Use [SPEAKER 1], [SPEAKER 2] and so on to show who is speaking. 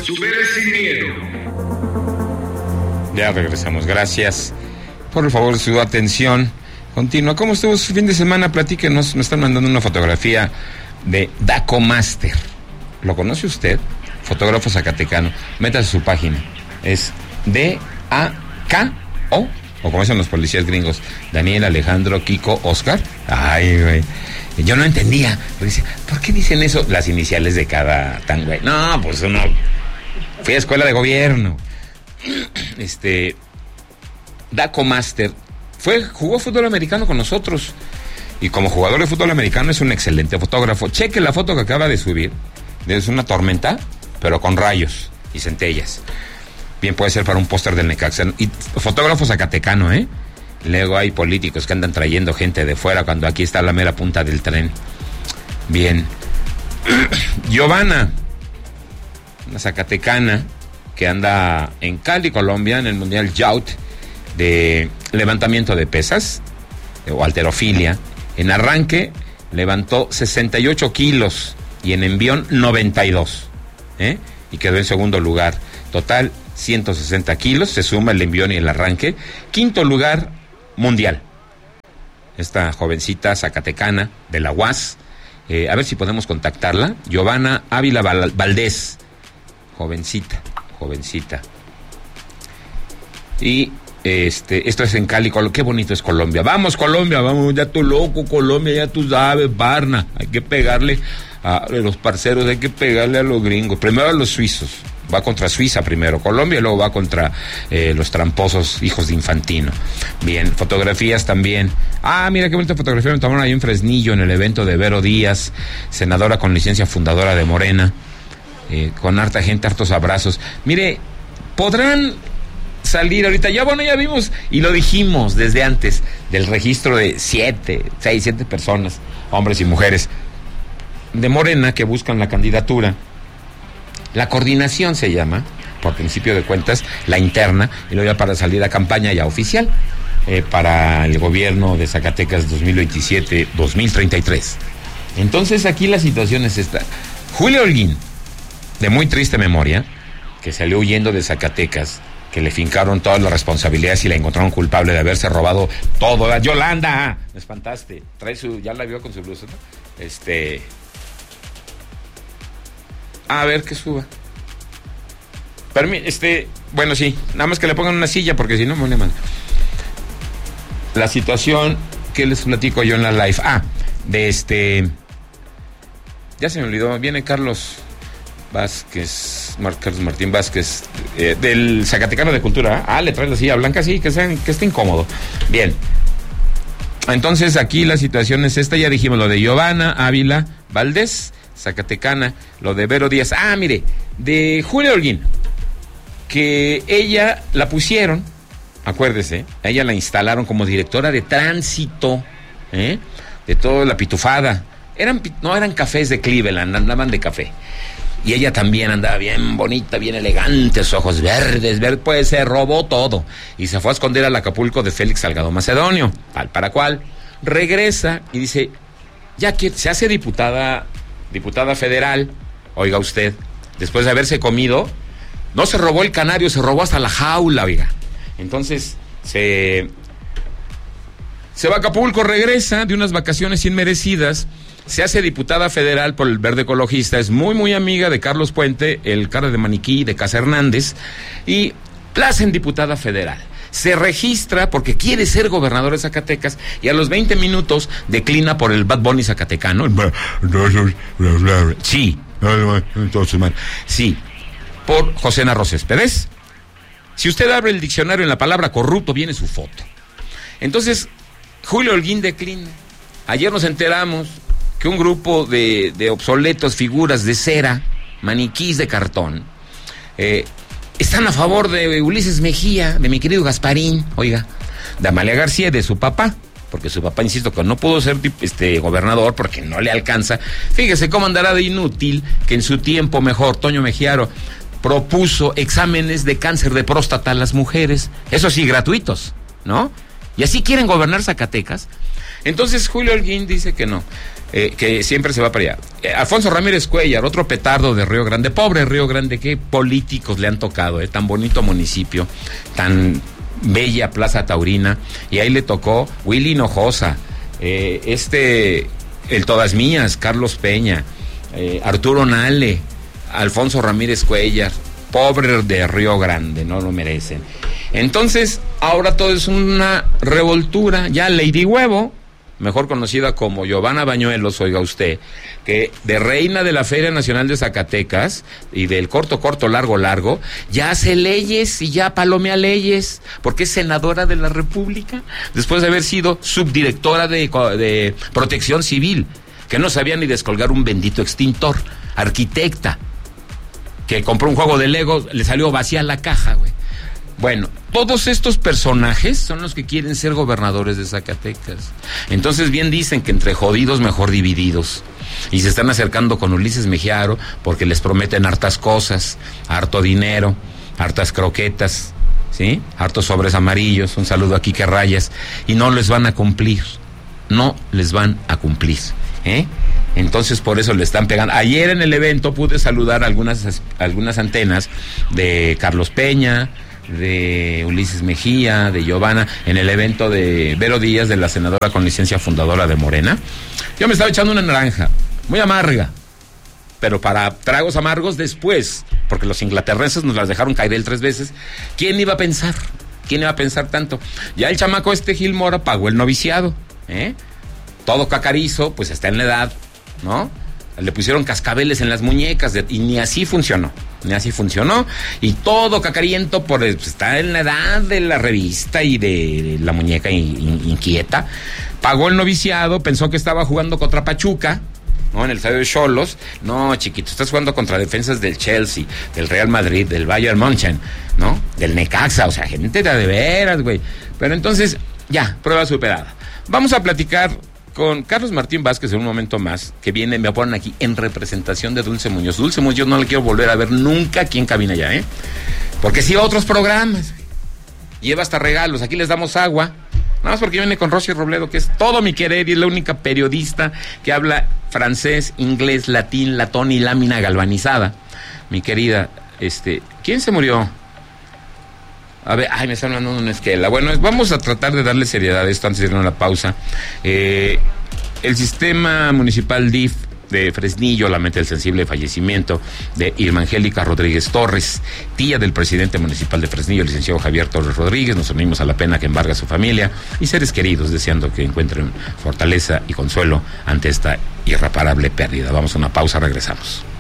[SPEAKER 1] Supera sin miedo.
[SPEAKER 2] Ya regresamos, gracias por el favor de su atención continua. ¿Cómo estuvo su fin de semana? Platíquenos. Me están mandando una fotografía de Daco Master. ¿Lo conoce usted? Fotógrafo zacatecano. Métase a su página. Es D-A-K-O, o como dicen los policías gringos, Daniel, Alejandro, Kiko, Oscar. Ay, güey. Yo no entendía. Dice, ¿por qué dicen eso? Las iniciales de cada tan güey. No, pues uno... Fui a escuela de gobierno. Daco Master jugó fútbol americano con nosotros. Y como jugador de fútbol americano es un excelente fotógrafo. Cheque la foto que acaba de subir. Es una tormenta, pero con rayos y centellas. Bien puede ser para un póster del Necaxa. Y fotógrafo zacatecano, ¿eh? Luego hay políticos que andan trayendo gente de fuera cuando aquí está la mera punta del tren. Bien. Giovanna, una zacatecana que anda en Cali, Colombia, en el Mundial Youth de levantamiento de pesas o halterofilia. En arranque levantó 68 kilos y en envión 92, y quedó en segundo lugar. Total 160 kilos, se suma el envión y el arranque. Quinto lugar mundial. Esta jovencita zacatecana de la UAS, a ver si podemos contactarla. Giovanna Ávila Valdés, jovencita. Y esto es en Cali, qué bonito es Colombia. Vamos Colombia, vamos, ya tú loco Colombia, ya tú sabes, Barna. Hay que pegarle a los parceros, hay que pegarle a los gringos. Primero a los suizos. Va contra Suiza primero, Colombia, y luego va contra los tramposos hijos de Infantino. Bien, fotografías también. Ah, mira qué bonita fotografía me tomaron ahí en Fresnillo en el evento de Vero Díaz, senadora con licencia fundadora de Morena, con harta gente, hartos abrazos. Mire, podrán salir ahorita, ya vimos y lo dijimos desde antes, del registro de 7 personas, hombres y mujeres, de Morena que buscan la candidatura. La coordinación se llama, por principio de cuentas, la interna, y luego ya para salir a campaña ya oficial, para el gobierno de Zacatecas 2027-2033. Entonces aquí la situación es esta. Julio Holguín, de muy triste memoria, que salió huyendo de Zacatecas, que le fincaron todas las responsabilidades y la encontraron culpable de haberse robado todo. ¡Yolanda! Me espantaste. Ya la vio con su blusa, ¿no? A ver que suba. Bueno, sí, nada más que le pongan una silla porque si no me mal. La situación que les platico yo en la live. Ya se me olvidó, viene Carlos Martín Vázquez, del Zacatecano de Cultura. Le trae la silla blanca, sí, que esté incómodo. Bien. Entonces aquí la situación es esta, ya dijimos lo de Giovanna Ávila Valdés, zacatecana, lo de Vero Díaz. Mire, de Julio Holguín, que ella la pusieron, acuérdese, a ella la instalaron como directora de tránsito, de toda la pitufada. No eran cafés de Cleveland, andaban de café. Y ella también andaba bien bonita, bien elegante, ojos verdes, pues se robó todo. Y se fue a esconder al Acapulco de Félix Salgado Macedonio, para cual regresa y dice, ya que se hace diputada federal, oiga usted, después de haberse comido, no se robó el canario, se robó hasta la jaula, oiga. Entonces, se va a Acapulco, regresa de unas vacaciones inmerecidas, se hace diputada federal por el Verde Ecologista, es muy, muy amiga de Carlos Puente, el cara de maniquí de Casa Hernández, y la hacen diputada federal. Se registra porque quiere ser gobernador de Zacatecas y a los 20 minutos declina por el Bad Bunny zacatecano. Sí, por José Narro Céspedes. Si usted abre el diccionario en la palabra corrupto, viene su foto. Entonces, Julio Holguín declina. Ayer nos enteramos que un grupo de obsoletos figuras de cera, maniquís de cartón, están a favor de Ulises Mejía, de mi querido Gasparín, oiga, de Amalia García y de su papá, porque su papá, insisto, que no pudo ser gobernador porque no le alcanza. Fíjese cómo andará de inútil que en su tiempo mejor Toño Mejiaro propuso exámenes de cáncer de próstata a las mujeres, eso sí, gratuitos, ¿no? ¿Y así quieren gobernar Zacatecas? Entonces Julio Holguín dice que no, que siempre se va para allá. Alfonso Ramírez Cuéllar, otro petardo de Río Grande. Pobre Río Grande, qué políticos le han tocado, tan bonito municipio, tan bella Plaza Taurina. Y ahí le tocó Willy Hinojosa, el Todas Mías, Carlos Peña, Arturo Nale, Alfonso Ramírez Cuéllar. Pobre de Río Grande, no lo merecen. Entonces, ahora todo es una revoltura. Ya Lady Huevo, mejor conocida como Giovanna Bañuelos, oiga usted, que de reina de la Feria Nacional de Zacatecas y del corto, largo, ya hace leyes y ya palomea leyes, porque es senadora de la República, después de haber sido subdirectora de Protección Civil, que no sabía ni descolgar un bendito extintor, arquitecta, que compró un juego de Lego, le salió vacía la caja, güey. Bueno, todos estos personajes son los que quieren ser gobernadores de Zacatecas. Entonces bien dicen que entre jodidos mejor divididos. Y se están acercando con Ulises Mejía Aro porque les prometen hartas cosas, harto dinero, hartas croquetas, ¿sí? Hartos sobres amarillos, un saludo a Quique Rayas, y no les van a cumplir. No les van a cumplir, ¿eh? Entonces por eso le están pegando. Ayer en el evento pude saludar algunas antenas de Carlos Peña, de Ulises Mejía, de Giovanna, en el evento de Vero Díaz, de la senadora con licencia fundadora de Morena. Yo me estaba echando una naranja, muy amarga, pero para tragos amargos después, porque los inglaterrenses nos las dejaron caer 3 veces. ¿Quién iba a pensar? ¿Quién iba a pensar tanto? Ya el chamaco Gil Mora pagó el noviciado, todo cacarizo, pues está en la edad, ¿no? Le pusieron cascabeles en las muñecas y ni así funcionó, y todo cacariento pues, está en la edad de la revista y de la muñeca inquieta. Pagó el noviciado, pensó que estaba jugando contra Pachuca, ¿no? En el estadio de Xolos. No, chiquito, estás jugando contra defensas del Chelsea, del Real Madrid, del Bayern München, ¿no? Del Necaxa, o sea, gente de veras, güey. Pero entonces, ya, prueba superada. Vamos a platicar con Carlos Martín Vázquez en un momento más, que viene, me ponen aquí, en representación de Dulce Muñoz. Dulce Muñoz yo no la quiero volver a ver nunca aquí en cabina ya, porque sí va a otros programas, lleva hasta regalos, aquí les damos agua, nada más porque viene con Rosy Robledo, que es todo mi querer, y es la única periodista que habla francés, inglés, latín, latón y lámina galvanizada. Mi querida, ¿quién se murió? A ver, me están mandando una esquela. Bueno, vamos a tratar de darle seriedad a esto antes de irnos a la pausa. El sistema municipal DIF de Fresnillo lamenta el sensible fallecimiento de Irma Angélica Rodríguez Torres, tía del presidente municipal de Fresnillo, el licenciado Javier Torres Rodríguez. Nos unimos a la pena que embarga a su familia y seres queridos, deseando que encuentren fortaleza y consuelo ante esta irreparable pérdida. Vamos a una pausa, regresamos.